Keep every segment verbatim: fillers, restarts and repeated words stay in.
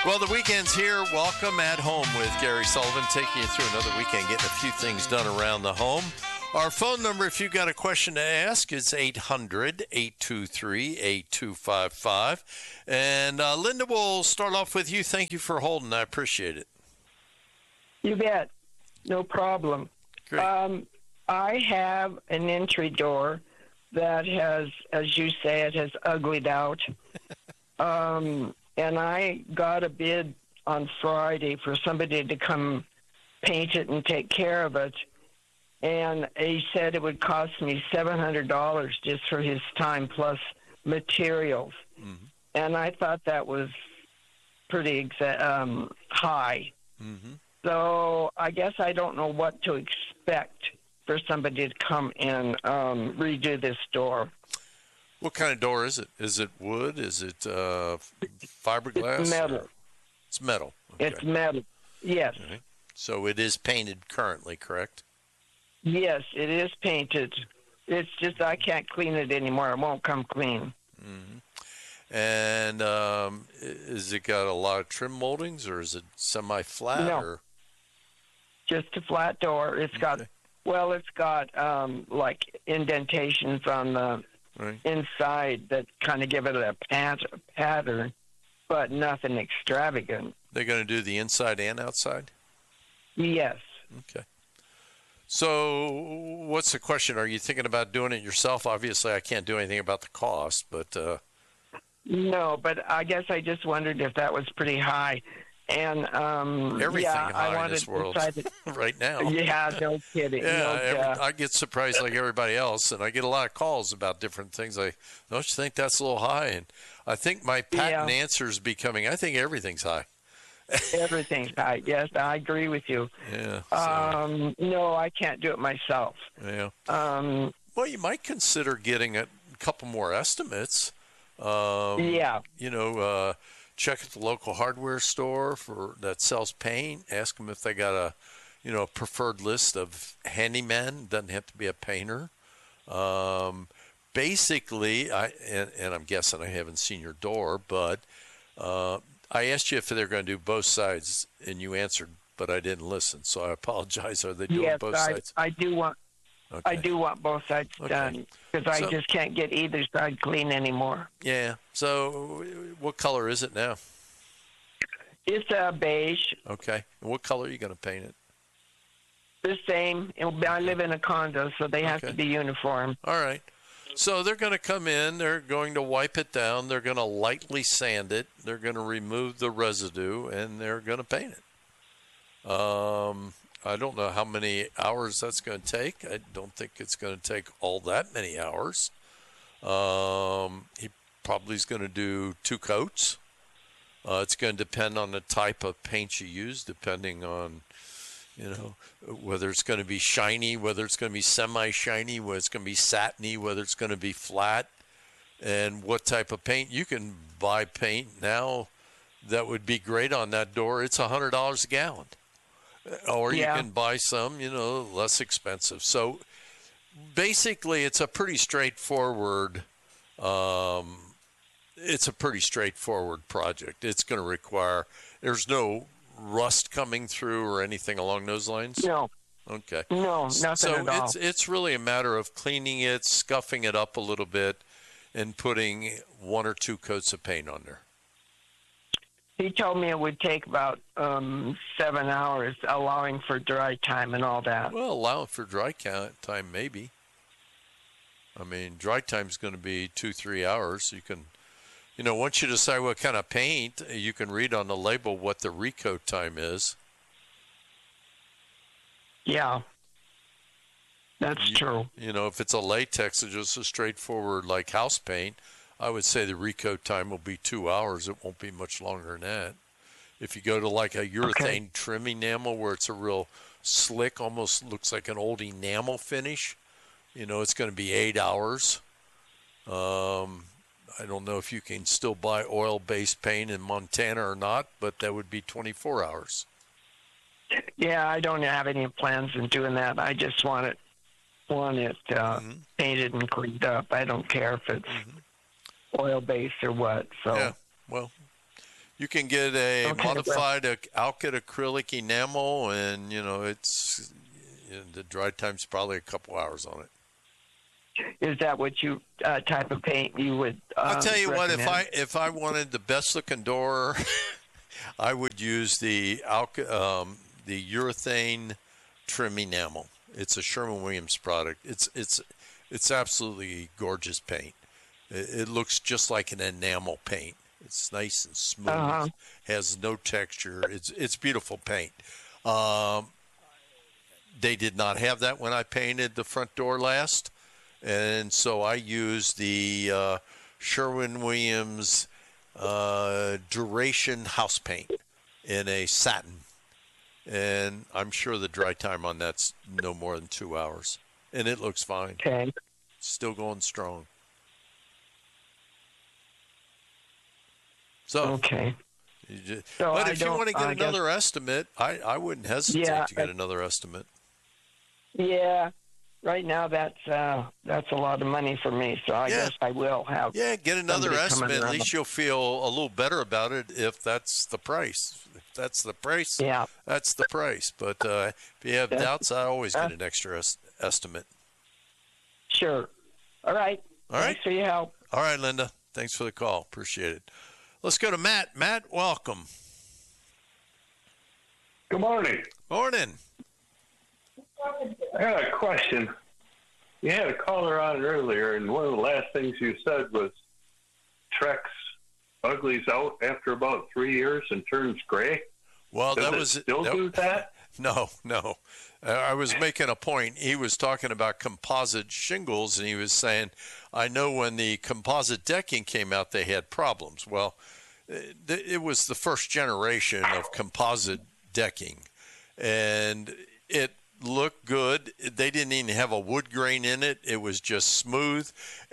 Well, the weekend's here. Welcome at Home with Gary Sullivan, taking you through another weekend, getting a few things done around the home. Our phone number, if you've got a question to ask, is eight hundred, eight two three, eight two five five. And uh, Linda, we'll start off with you. Thank you for holding. I appreciate it. You bet. No problem. Great. Um, I have an entry door that has, as you say, it has uglied out. um, and I got a bid on Friday for somebody to come paint it and take care of it. And he said it would cost me seven hundred dollars just for his time plus materials. Mm-hmm. And I thought that was pretty exa- um, high. Mm-hmm. So I guess I don't know what to expect for somebody to come and um, redo this door. What kind of door is it? Is it wood? Is it uh, fiberglass? It's metal. Or? It's metal. Okay. It's metal, yes. Right. So it is painted currently, correct? Yes, it is painted. It's just I can't clean it anymore. It won't come clean. Mm-hmm. And um, is it got a lot of trim moldings, or is it semi-flat? No, or? Just a flat door. It's got, okay. well, it's got um, like indentations on the right. inside that kind of give it a pat- pattern, but nothing extravagant. They're going to do the inside and outside? Yes. Okay. So what's the question? Are you thinking about doing it yourself? Obviously, I can't do anything about the cost, but... Uh... No, but I guess I just wondered if that was pretty high. And um, everything yeah, high I wanted in this world to right now. Yeah, no kidding. Yeah, no, every, uh, I get surprised like everybody else, and I get a lot of calls about different things. Like, don't you think that's a little high? And I think my patent yeah. answer is becoming, I think everything's high. Everything's high. Yes, I agree with you. Yeah. So. Um, no, I can't do it myself. Yeah. Um, well, you might consider getting a couple more estimates. Um, yeah. You know, uh, check at the local hardware store for that sells paint. Ask them if they got a, you know, preferred list of handymen. Doesn't have to be a painter. Um, basically, I and, and I'm guessing I haven't seen your door, but uh, I asked you if they're going to do both sides, and you answered, but I didn't listen. So I apologize. Are they doing yes, both I, sides? I do want. Okay. I do want both sides okay. done because I so, just can't get either side clean anymore. Yeah. So, what color is it now? It's a uh, beige. Okay. And what color are you going to paint it? The same. I live in a condo, so they have okay. to be uniform. All right. So they're going to come in. They're going to wipe it down. They're going to lightly sand it. They're going to remove the residue, and they're going to paint it. Um. I don't know how many hours that's going to take. I don't think it's going to take all that many hours. Um, he probably is going to do two coats. Uh, it's going to depend on the type of paint you use, depending on, you know, whether it's going to be shiny, whether it's going to be semi-shiny, whether it's going to be satiny, whether it's going to be flat, and what type of paint. You can buy paint now that would be great on that door. It's one hundred dollars a gallon. Or you yeah. can buy some, you know, less expensive. So basically, it's a pretty straightforward. Um, it's a pretty straightforward project. It's going to require. There's no rust coming through or anything along those lines. No. Okay. No, nothing so at all. it's it's really a matter of cleaning it, scuffing it up a little bit, and putting one or two coats of paint on there. He told me it would take about um, seven hours, allowing for dry time and all that. Well, allowing for dry time, maybe. I mean, dry time's going to be two, three hours. You can, you know, once you decide what kind of paint, you can read on the label what the recoat time is. Yeah, that's you, true. You know, if it's a latex, it's just a straightforward like house paint, I would say the recoat time will be two hours. It won't be much longer than that. If you go to like a urethane okay. trim enamel where it's a real slick, almost looks like an old enamel finish, you know, it's going to be eight hours. Um, I don't know if you can still buy oil-based paint in Montana or not, but that would be twenty-four hours. Yeah, I don't have any plans in doing that. I just want it, want it uh, mm-hmm. painted and cleaned up. I don't care if it's mm-hmm. oil-based or what. So yeah, well, You can get a Okay, modified well. Alkyd acrylic enamel, and you know it's you know, the dry time's probably a couple hours on it. Is that what you uh, type of paint you would? Um, I'll tell you recommend? what. If I if I wanted the best looking door, I would use the Alk um, the urethane trim enamel. It's a Sherwin-Williams product. It's it's it's absolutely gorgeous paint. It, it looks just like an enamel paint. It's nice and smooth. Uh-huh. Has no texture. It's it's beautiful paint. Um, they did not have that when I painted the front door last, and so I used the uh, Sherwin-Williams uh, Duration house paint in a satin, and I'm sure the dry time on that's no more than two hours, and it looks fine. Okay. Still going strong. So, okay. You just, so but I if you want to get I another guess, estimate, I, I wouldn't hesitate yeah, to get another estimate. Yeah, right now that's uh, that's a lot of money for me, so I yeah. guess I will have. Yeah, get another estimate. At least you'll feel a little better about it if that's the price. If that's the price, yeah. that's the price. But uh, if you have that's, doubts, I always uh, get an extra es- estimate. Sure. All right. All right. Thanks for your help. All right, Linda. Thanks for the call. Appreciate it. Let's go to Matt. Matt, welcome. Good morning. Morning. I got a question. You had a caller on earlier, and one of the last things you said was Trex uglies out after about three years and turns gray. Well, Does that it was still that, do that? No, no. Uh, I was making a point. He was talking about composite shingles, and he was saying, I know when the composite decking came out, they had problems. Well, it, it was the first generation of composite decking, and it looked good. They didn't even have a wood grain in it. It was just smooth,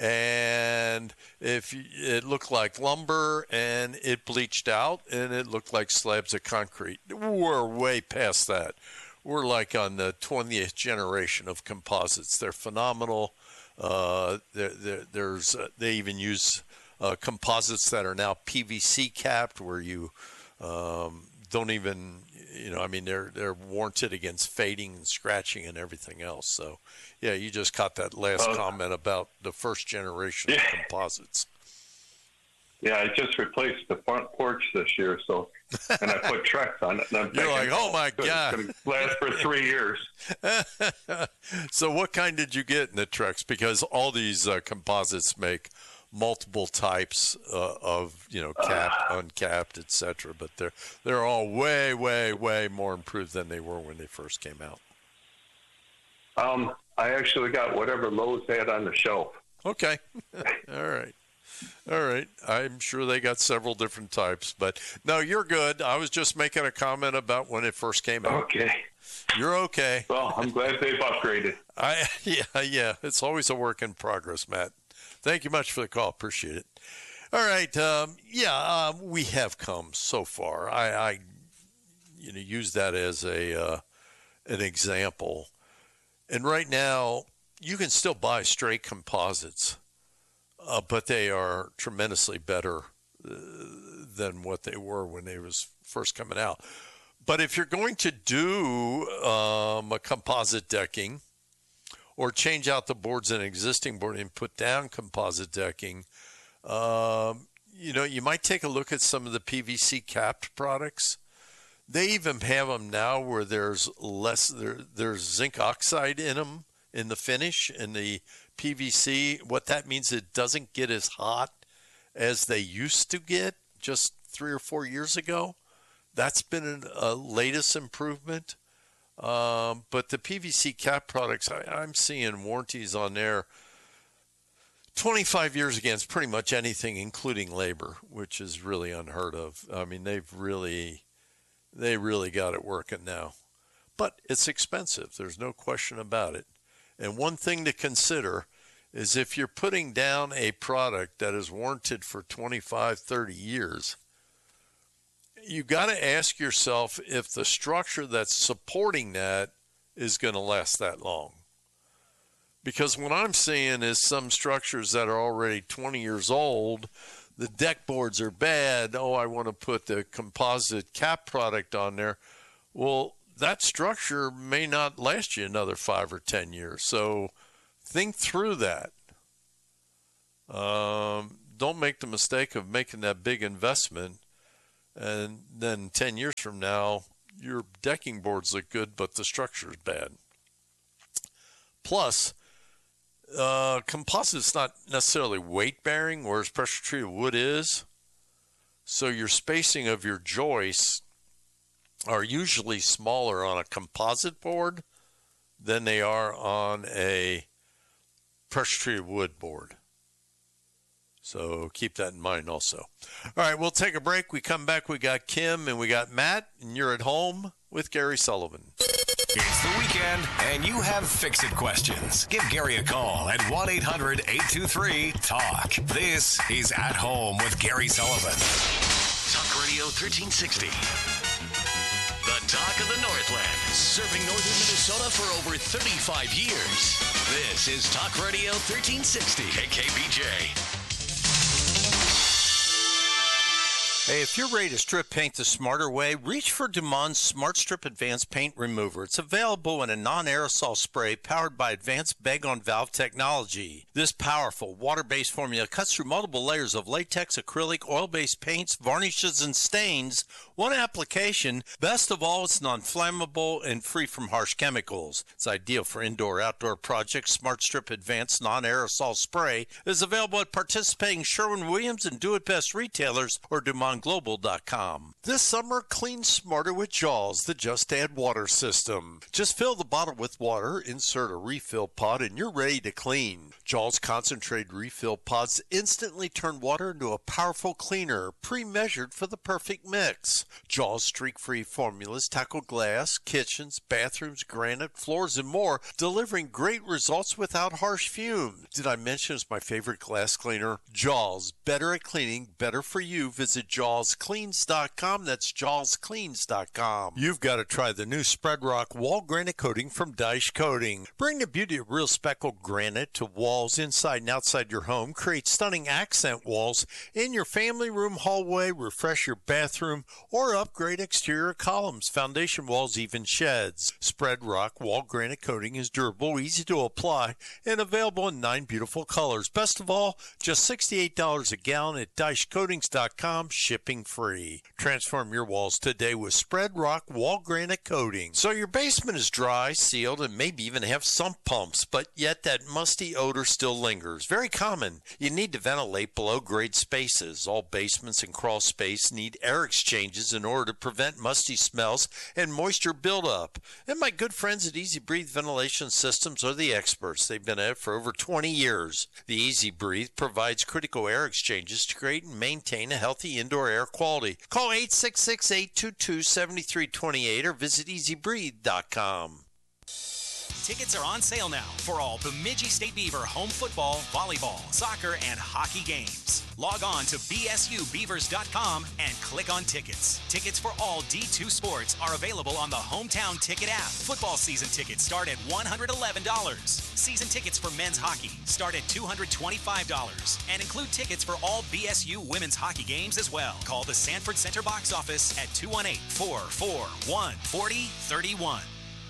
and if you, it looked like lumber, and it bleached out, and it looked like slabs of concrete. We're way past that. We're like on the twentieth generation of composites. They're phenomenal. Uh, they're, they're, there's uh, they even use uh, composites that are now P V C capped, where you um, don't even, you know, I mean, they're they're warranted against fading and scratching and everything else. So, yeah, you just caught that last uh, comment about the first generation yeah. of composites. Yeah, I just replaced the front porch this year, so and I put Trex on it. And I'm You're thinking, like, oh my good, god, it's gonna last for three years. So, what kind did you get in the Trex? Because all these uh, composites make multiple types uh, of, you know, capped, uh, uncapped, et cetera. But they're they're all way, way, way more improved than they were when they first came out. Um, I actually got whatever Lowe's had on the shelf. Okay, all right. All right. I'm sure they got several different types, but no, you're good. I was just making a comment about when it first came out. Okay. You're okay. Well, I'm glad they've upgraded. I yeah, yeah. It's always a work in progress, Matt. Thank you much for the call. Appreciate it. All right. Um, yeah, uh, we have come so far. I, I you know, use that as a uh, an example. And right now, you can still buy straight composites. Uh, but they are tremendously better uh, than what they were when they was first coming out. But if you're going to do um, a composite decking or change out the boards in an existing board and put down composite decking, um, you know, you might take a look at some of the P V C capped products. They even have them now where there's less, there, there's zinc oxide in them in the finish, in the P V C. What that means, it doesn't get as hot as they used to get just three or four years ago. That's been a latest improvement. Um, but the P V C cap products, I, I'm seeing warranties on there twenty-five years against pretty much anything, including labor, which is really unheard of. I mean, they've really, they really got it working now. But it's expensive. There's no question about it. And one thing to consider is if you're putting down a product that is warranted for twenty-five, thirty years, you got to ask yourself if the structure that's supporting that is going to last that long. Because what I'm seeing is some structures that are already twenty years old the deck boards are bad. Oh, I want to put the composite cap product on there. Well, that structure may not last you another five or ten years. So think through that. Um, don't make the mistake of making that big investment, and then ten years from now, your decking boards look good, but the structure is bad. Plus, uh, composite's not necessarily weight-bearing, whereas pressure-treated wood is. So your spacing of your joists are usually smaller on a composite board than they are on a pressure-treated wood board. So keep that in mind also. All right, we'll take a break. We come back. We got Kim and we got Matt, and you're at home with Gary Sullivan. It's the weekend, and you have fix-it questions. Give Gary a call at one eight hundred eight two three talk. This is At Home with Gary Sullivan. Talk Radio thirteen sixty. The talk of the Northland, serving northern Minnesota for over thirty-five years. This is Talk Radio thirteen sixty, K K B J. Hey, if you're ready to strip paint the smarter way, reach for Dumond's Smart Strip Advanced Paint Remover. It's available in a non-aerosol spray powered by advanced bag-on-valve technology. This powerful water-based formula cuts through multiple layers of latex, acrylic, oil-based paints, varnishes, and stains. One application. Best of all, it's non-flammable and free from harsh chemicals. It's ideal for indoor-outdoor projects. Smart Strip Advanced Non-Aerosol Spray is available at participating Sherwin-Williams and Do-It-Best retailers or Dumond Global dot com. This summer, clean smarter with Jaws, the Just Add Water system. Just fill the bottle with water, insert a refill pod, and you're ready to clean. Jaws concentrated refill pods instantly turn water into a powerful cleaner, pre-measured for the perfect mix. Jaws streak-free formulas tackle glass, kitchens, bathrooms, granite, floors, and more, delivering great results without harsh fumes. Did I mention it's my favorite glass cleaner? Jaws, better at cleaning, better for you. Visit Jaws Cleans dot com. That's Jaws Cleans dot com. You've got to try the new Spread Rock Wall Granite Coating from Dyche Coating. Bring the beauty of real speckled granite to walls inside and outside your home. Create stunning accent walls in your family room, hallway. Refresh your bathroom or upgrade exterior columns, foundation walls, even sheds. Spread Rock Wall Granite Coating is durable, easy to apply, and available in nine beautiful colors. Best of all, just sixty-eight dollars a gallon at Dyche Coatings dot com. Shipping free. Transform your walls today with Spread Rock Wall Granite Coating. So your basement is dry, sealed, and maybe even have sump pumps, but yet that musty odor still lingers. Very common. You need to ventilate below grade spaces. All basements and crawl space need air exchanges in order to prevent musty smells and moisture buildup. And my good friends at Easy Breathe Ventilation Systems are the experts. They've been at it for over twenty years. The Easy Breathe provides critical air exchanges to create and maintain a healthy indoor air quality. Call eight six six, eight two two, seven three two eight or visit easy breathe dot com. Tickets are on sale now for all Bemidji State Beaver home football, volleyball, soccer, and hockey games. Log on to b s u beavers dot com and click on tickets. Tickets for all D two sports are available on the Hometown Ticket app. Football season tickets start at one hundred eleven dollars. Season tickets for men's hockey start at two hundred twenty-five dollars and include tickets for all B S U women's hockey games as well. Call the Sanford Center box office at two one eight, four four one, four zero three one.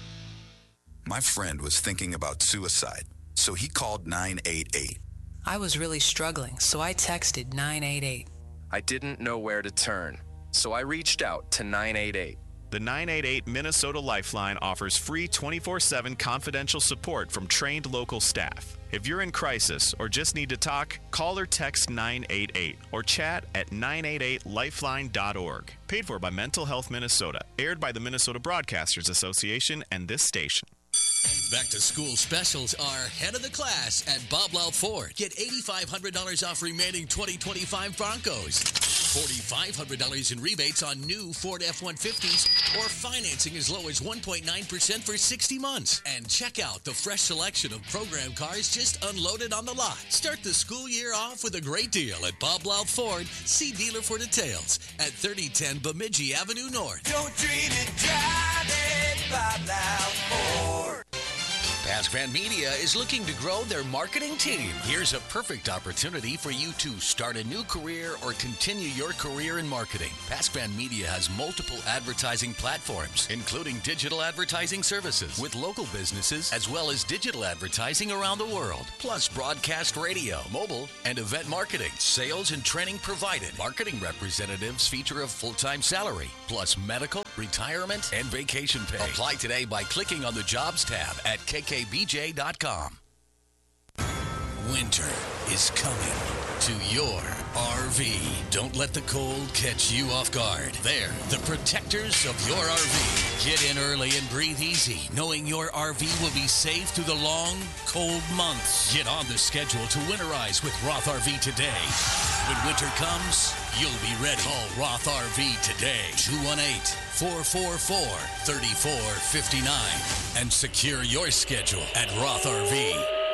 My friend was thinking about suicide, so he called nine eight eight. I was really struggling, so I texted nine eight eight. I didn't know where to turn, so I reached out to nine eight eight. The nine eight eight Minnesota Lifeline offers free twenty-four seven confidential support from trained local staff. If you're in crisis or just need to talk, call or text nine eight eight or chat at nine eight eight lifeline dot org. Paid for by Mental Health Minnesota. Aired by the Minnesota Broadcasters Association and this station. Back to school specials are head of the class at Bob Loud Ford. Get eight thousand five hundred dollars off remaining twenty twenty-five Broncos. four thousand five hundred dollars in rebates on new Ford F one fifties or financing as low as one point nine percent for sixty months. And check out the fresh selection of program cars just unloaded on the lot. Start the school year off with a great deal at Bob Loud Ford. See dealer for details at thirty ten Bemidji Avenue North. Don't dream it, drive it, Bob Loud Ford. Pascvan Media is looking to grow their marketing team. Here's a perfect opportunity for you to start a new career or continue your career in marketing. Pascvan Media has multiple advertising platforms, including digital advertising services with local businesses, as well as digital advertising around the world, plus broadcast radio, mobile, and event marketing. Sales and training provided. Marketing representatives feature a full-time salary, plus medical, retirement, and vacation pay. Apply today by clicking on the Jobs tab at k k b j dot com. Winter is coming to your R V. Don't let the cold catch you off guard. They're the protectors of your R V. Get in early and breathe easy, knowing your R V will be safe through the long, cold months. Get on the schedule to winterize with Roth R V today. When winter comes, you'll be ready. Call Roth R V today, two one eight, four four four, three four five nine, and secure your schedule at Roth R V.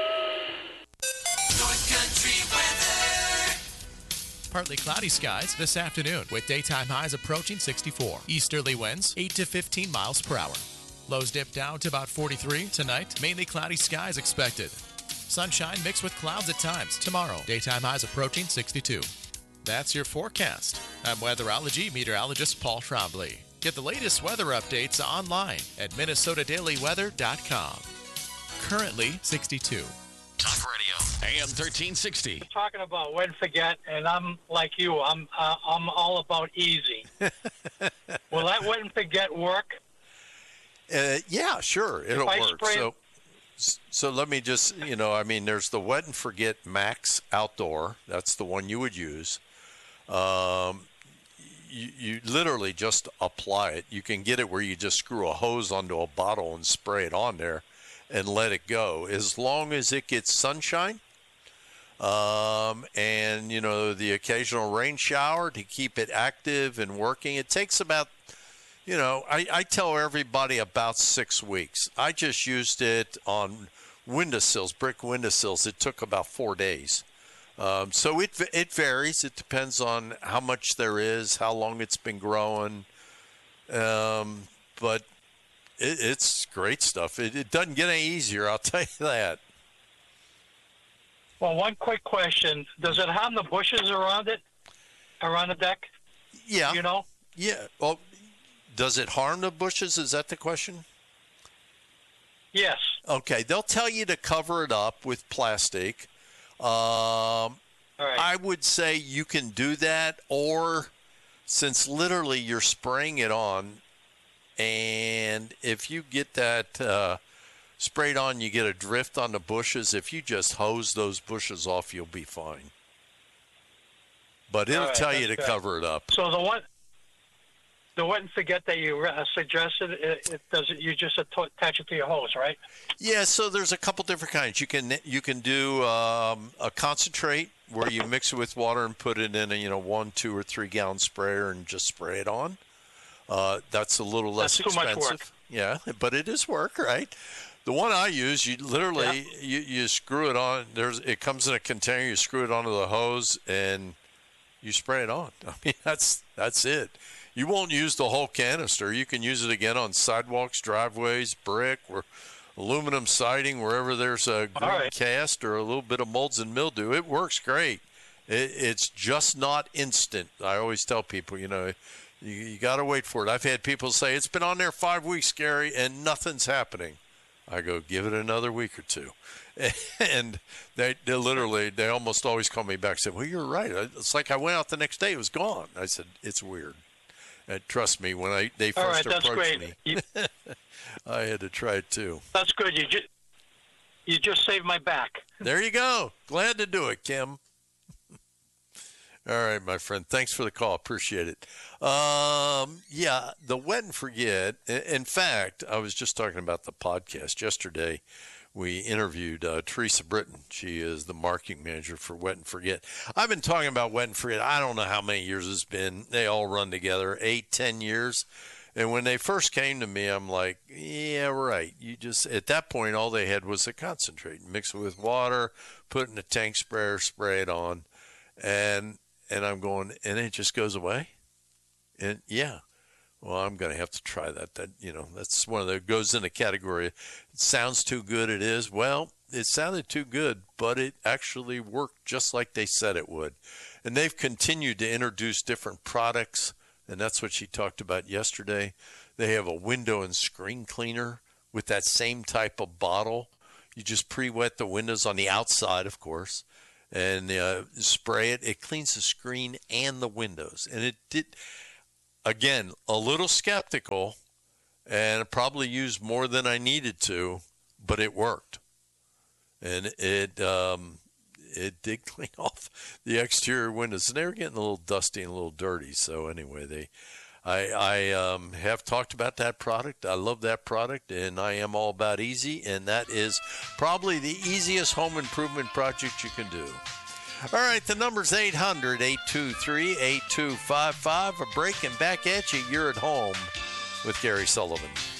North Country weather. Partly cloudy skies this afternoon with daytime highs approaching sixty-four. Easterly winds eight to fifteen miles per hour. Lows dip down to about forty-three tonight. Mainly cloudy skies expected. Sunshine mixed with clouds at times. Tomorrow, daytime highs approaching sixty-two. That's your forecast. I'm weatherology meteorologist Paul Trombley. Get the latest weather updates online at minnesota daily weather dot com. Currently sixty-two. Talk Radio, A M thirteen sixty. You're talking about when forget, and I'm like you. I'm uh, I'm all about easy. Will that when forget work? Uh, yeah, sure, it'll I work. spray- So, so let me just, you know, I mean, there's the Wet and Forget Max Outdoor. That's the one you would use. Um, you, you literally just apply it. You can get it where you just screw a hose onto a bottle and spray it on there and let it go. As long as it gets sunshine um, and, you know, the occasional rain shower to keep it active and working. It takes about, you know, I, I tell everybody about six weeks. I just used it on windowsills, brick windowsills. It took about four days. Um, so it it varies. It depends on how much there is, how long it's been growing. Um, but it, it's great stuff. It, it doesn't get any easier, I'll tell you that. Well, one quick question: does it harm the bushes around it, around the deck? Yeah. You know. Yeah. Well, does it harm the bushes? Is that the question? Yes. Okay. They'll tell you to cover it up with plastic. Um, right. I would say you can do that, or since literally you're spraying it on, and if you get that uh, sprayed on, you get a drift on the bushes. If you just hose those bushes off, you'll be fine. But it'll All right, tell you to that's good. cover it up. So the one, the one forget that you uh, suggested, it, it does it. You just atta- attach it to your hose, right? Yeah, so there's a couple different kinds. You can you can do um, a concentrate where you mix it with water and put it in a you know one, two, or three gallon sprayer and just spray it on. Uh, that's a little less That's too much expensive. work. Yeah, but it is work, right? The one I use, you literally you, you screw it on. There's it comes in a container. You screw it onto the hose and you spray it on. I mean that's that's it. You won't use the whole canister. You can use it again on sidewalks, driveways, brick, or aluminum siding, wherever there's a green right. cast or a little bit of molds and mildew. It works great. It, it's just not instant. I always tell people, you know, you, you got to wait for it. I've had people say, it's been on there five weeks, Gary, and nothing's happening. I go, give it another week or two. And they, they literally, they almost always call me back and say, well, you're right. It's like I went out the next day. It was gone. I said, it's weird. And trust me, when I they All first right, that's approached great. me, You, I had to try it too. that's good. You just you just saved my back. There you go. Glad to do it, Kim. All right, my friend. Thanks for the call. Appreciate it. Um, yeah, the Wet and Forget. In fact, I was just talking about the podcast yesterday. We interviewed uh, Teresa Britton. She is the marketing manager for Wet and Forget. I've been talking about Wet and Forget. I don't know how many years it's been. They all run together, eight, ten years. And when they first came to me, I'm like, yeah, right. You just, at that point, all they had was a concentrate. Mix it with water, put it in a tank sprayer, spray it on. And, and I'm going, and it just goes away? And yeah. Well, I'm going to have to try that. That, you know, that's one of the goes in a category. It sounds too good. It is. Well, it sounded too good, but it actually worked just like they said it would. And they've continued to introduce different products, and that's what she talked about yesterday. They have a window and screen cleaner with that same type of bottle. You just pre-wet the windows on the outside, of course, and uh, spray it. It cleans the screen and the windows. And it did, again, a little skeptical, and probably used more than I needed to, but it worked. And it um, it did clean off the exterior windows. And they were getting a little dusty and a little dirty. So anyway, they, I, I um, have talked about that product. I love that product, and I am all about easy. And that is probably the easiest home improvement project you can do. All right, the number's eight hundred, eight two three, eight two five five. A break and back at you. You're at home with Gary Sullivan.